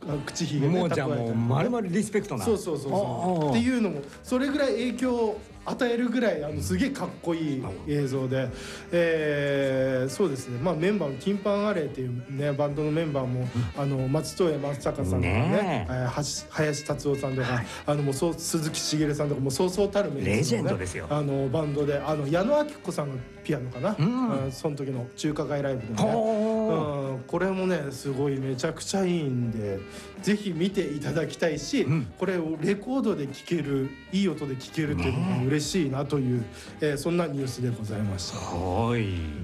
口ひげね、 もうじゃあもう丸々リスペクトな。 そうっていうのもそれぐらい影響を与えるぐらいすげえかっこいい映像で、そうですね、メンバーのティンパンアレイっていうねバンドのメンバーも、松任谷正隆さんとかね、林達夫さんとか、もう鈴木茂さんとかもそうそうたるメンバーの、ね、 レジェンドですよ。 バンドで矢野顕子さんがピアノかな、その時の中華街ライブでね、これもねすごいめちゃくちゃいいんでぜひ見ていただきたいし、これをレコードで聴けるいい音で聴けるっていうのが嬉しいなという、そんなニュースでございました。 はい。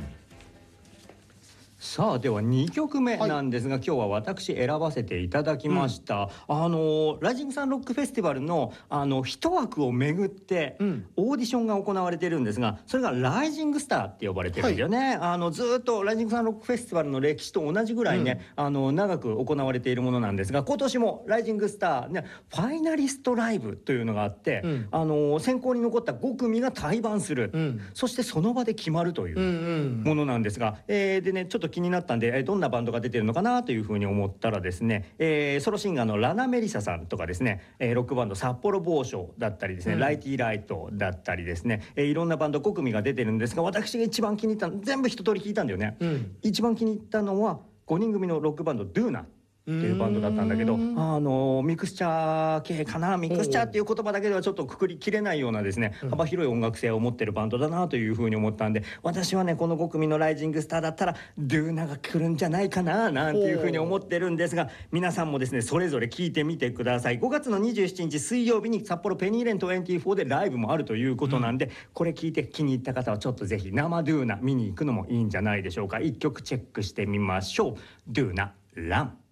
さあでは2曲目なんですが、今日は私選ばせていただきました、ライジングサンロックフェスティバルの一枠をめぐってオーディションが行われているんですが、それがライジングスターって呼ばれてるんですよね、ずっとライジングサンロックフェスティバルの歴史と同じぐらいね、長く行われているものなんですが、今年もライジングスター、ね、ファイナリストライブというのがあって、選考に残った5組が対バンする、そしてその場で決まるというものなんですが、でねちょっと気になったんで、どんなバンドが出てるのかなというふうに思ったらですね、ソロシンガーのラナ・メリサさんとかですね、ロックバンド札幌某所だったりですね、ライティライトだったりですね、いろんなバンド5組が出てるんですが、私が一番気に入ったの全部一通り聞いたんだよね、一番気に入ったのは5人組のロックバンドドゥーナっていうバンドだったんだけど、ミクスチャー系かな、ミクスチャーっていう言葉だけではちょっとくくりきれないようなですね、幅広い音楽性を持ってるバンドだなというふうに思ったんで、私はねこの5組のライジングスターだったらドゥーナが来るんじゃないかななんていうふうに思ってるんですが、皆さんもですねそれぞれ聞いてみてください。5月の27日水曜日に札幌ペニーレン24でライブもあるということなんで、これ聞いて気に入った方はちょっとぜひ生ドゥーナ見に行くのもいいんじゃないでしょうか。1曲チェックしてみましょう。ドゥーナラン。